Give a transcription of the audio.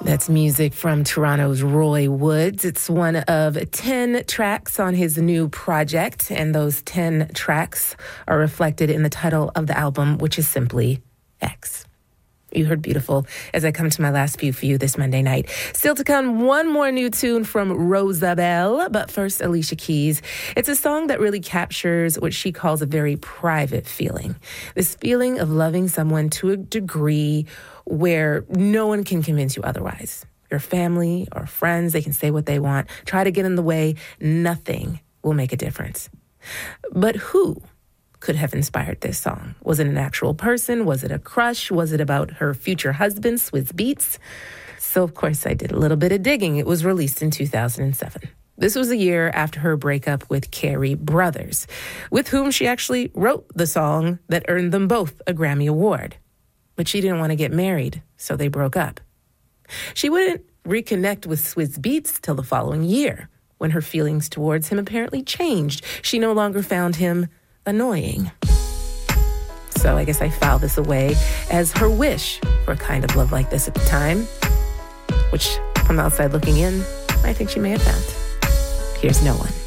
That's music from Toronto's Roy Woods. It's one of 10 tracks on his new project, and those 10 tracks are reflected in the title of the album, which is simply X. You heard Beautiful as I come to my last few for you this Monday night. Still to come, one more new tune from Rosabelle, but first, Alicia Keys. It's a song that really captures what she calls a very private feeling. This feeling of loving someone to a degree where no one can convince you otherwise. Your family or friends, they can say what they want, try to get in the way. Nothing will make a difference. But who could have inspired this song? Was it an actual person? Was it a crush? Was it about her future husband, Swizz Beatz? So, of course, I did a little bit of digging. It was released in 2007. This was a year after her breakup with Carey Brothers, with whom she actually wrote the song that earned them both a Grammy Award. But she didn't want to get married, so they broke up. She wouldn't reconnect with Swizz Beatz till the following year, when her feelings towards him apparently changed. She no longer found him annoying. So I guess I filed this away as her wish for a kind of love like this at the time, which, from the outside looking in, I think she may have found. Here's No One.